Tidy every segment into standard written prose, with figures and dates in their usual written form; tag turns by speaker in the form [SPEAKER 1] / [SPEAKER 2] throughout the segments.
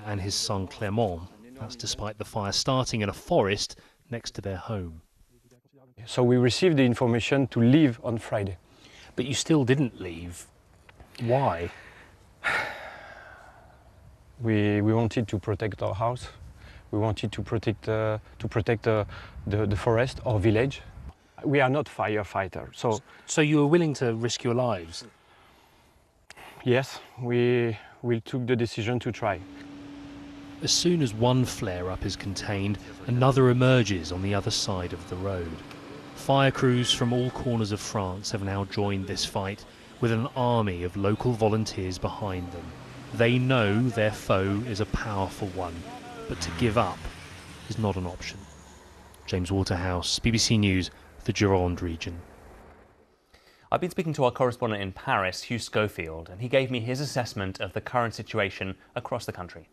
[SPEAKER 1] and his son Clément. That's despite the fire starting in a forest next to their home.
[SPEAKER 2] So we received the information to leave on Friday.
[SPEAKER 1] But you still didn't leave. Why?
[SPEAKER 2] We wanted to protect our house. We wanted to protect the forest, our village. We are not firefighters,
[SPEAKER 1] so you were willing to risk your lives?
[SPEAKER 2] Yes, we took the decision to try.
[SPEAKER 1] As soon as one flare-up is contained, another emerges on the other side of the road. Fire crews from all corners of France have now joined this fight, with an army of local volunteers behind them. They know their foe is a powerful one, but to give up is not an option. James Waterhouse, BBC News, the Gironde region.
[SPEAKER 3] I've been speaking to our correspondent in Paris, Hugh Schofield, and he gave me his assessment of the current situation across the country.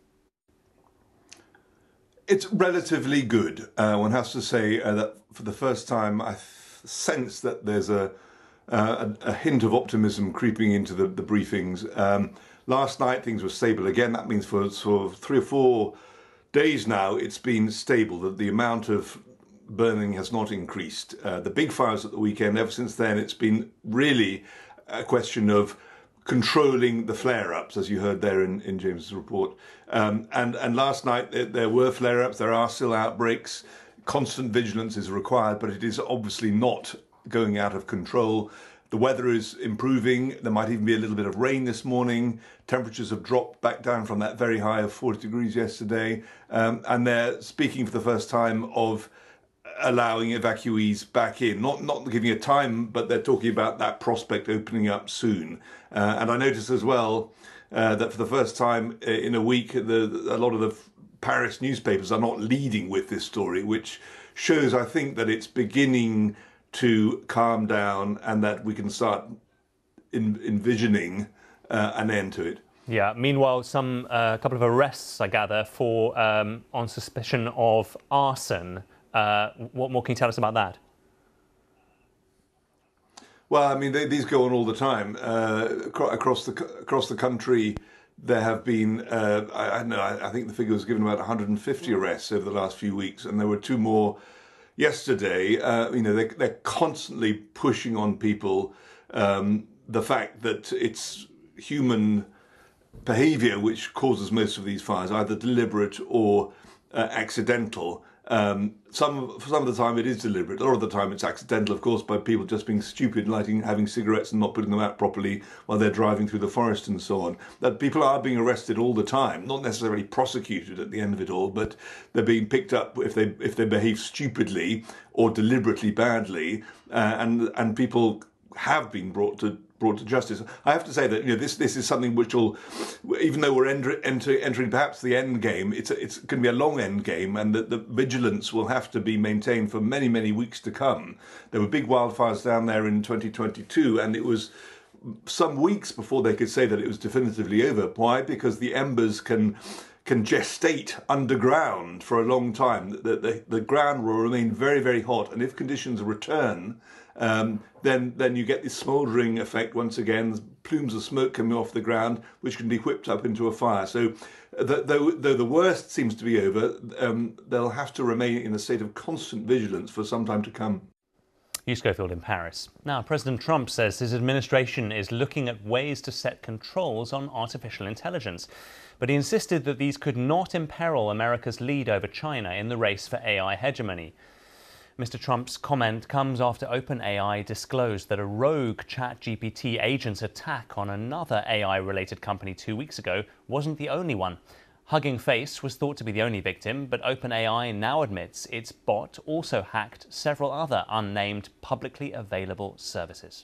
[SPEAKER 4] It's relatively good. One has to say that for the first time I sense that there's a hint of optimism creeping into the briefings. Last night things were stable again. That means for sort of 3 or 4 days now it's been stable, that the amount of burning has not increased. The big fires at the weekend, ever since then it's been really a question of controlling the flare-ups, as you heard there in James's report. And last night there were flare-ups, there are still outbreaks. Constant vigilance is required, but it is obviously not going out of control. The weather is improving. There might even be a little bit of rain this morning. Temperatures have dropped back down from that very high of 40 degrees yesterday. And they're speaking for the first time of allowing evacuees back in, not giving a time, but they're talking about that prospect opening up soon. And I noticed as well that for the first time in a week, a lot of the Paris newspapers are not leading with this story, which shows, I think, that it's beginning to calm down and that we can start envisioning an end to it.
[SPEAKER 3] Yeah. Meanwhile, a couple of arrests, I gather, for on suspicion of arson. What more can you tell us about that?
[SPEAKER 4] Well, I mean, these go on all the time. Across the country, there have been, I think the figure was given about 150 arrests over the last few weeks, and there were 2 more yesterday. They're constantly pushing on people the fact that it's human behaviour which causes most of these fires, either deliberate or accidental. Some of the time it is deliberate, a lot of the time it's accidental, of course, by people just being stupid, having cigarettes and not putting them out properly while they're driving through the forest and so on. That people are being arrested all the time, not necessarily prosecuted at the end of it all, but they're being picked up if they behave stupidly or deliberately badly, and people have been brought to justice. I have to say that this is something which will, even though we're entering perhaps the end game, it's going to be a long end game, and that the vigilance will have to be maintained for many, many weeks to come. There were big wildfires down there in 2022, and it was some weeks before they could say that it was definitively over. Why? Because the embers can gestate underground for a long time. The ground will remain very, very hot, and if conditions return, then you get this smouldering effect once again, plumes of smoke coming off the ground, which can be whipped up into a fire. So though the worst seems to be over, they'll have to remain in a state of constant vigilance for some time to come.
[SPEAKER 3] Hugh Schofield in Paris. Now, President Trump says his administration is looking at ways to set controls on artificial intelligence. But he insisted that these could not imperil America's lead over China in the race for AI hegemony. Mr. Trump's comment comes after OpenAI disclosed that a rogue ChatGPT agent's attack on another AI-related company 2 weeks ago wasn't the only one. Hugging Face was thought to be the only victim, but OpenAI now admits its bot also hacked several other unnamed publicly available services.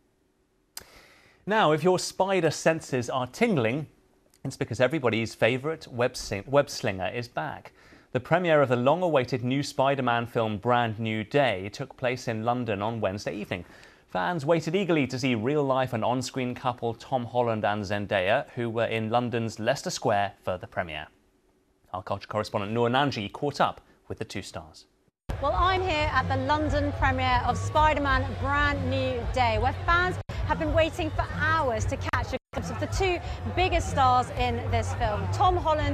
[SPEAKER 3] Now, if your spider senses are tingling, it's because everybody's favourite web slinger is back. The premiere of the long-awaited new Spider-Man film Brand New Day took place in London on Wednesday evening. Fans waited eagerly to see real-life and on-screen couple Tom Holland and Zendaya, who were in London's Leicester Square for the premiere. Our culture correspondent Noor Nanji caught up with the 2 stars.
[SPEAKER 5] Well, I'm here at the London premiere of Spider-Man Brand New Day, where fans have been waiting for hours to catch a glimpse of the 2 biggest stars in this film, Tom Holland